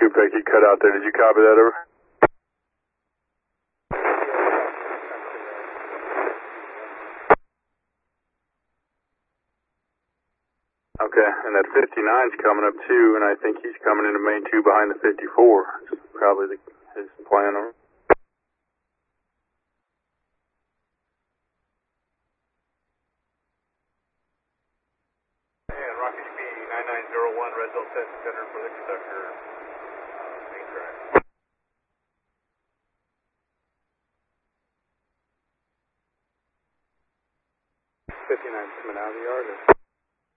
Kupek, you cut out there. Did you copy that over? Okay, and that 59's coming up too, and I think he's coming into main 2 behind the 54. It's probably his plan. And Rocket B 9901, Red Belt Test Center for the conductor, main track. 59's coming out of the yard.